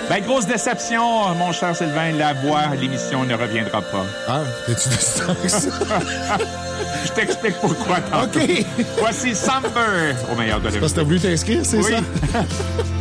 Ben, grosse déception, mon cher Sylvain. La voix, l'émission ne reviendra pas. Ah, t'es-tu distance? Je t'explique pourquoi tantôt. OK. Voici Samber au meilleur de la Parce que t'as voulu t'inscrire, c'est Oui. ça?